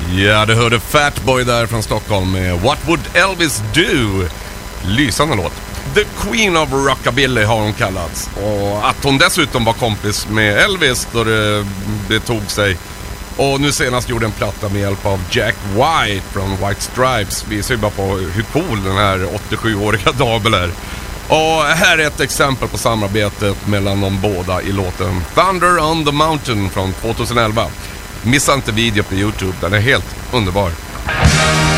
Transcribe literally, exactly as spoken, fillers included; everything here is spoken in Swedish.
Ja, du hörde Fatboy där från Stockholm med What Would Elvis Do? Lysande låt. The Queen of Rockabilly har hon kallats. Och att hon dessutom var kompis med Elvis då det, det tog sig. Och nu senast gjorde en platta med hjälp av Jack White från White Stripes. Vi ser bara på hur cool den här åttiosjuåriga Dabel är. Och här är ett exempel på samarbetet mellan de båda i låten Thunder on the Mountain från tjugoelva. Missa inte video på YouTube, den är helt underbar.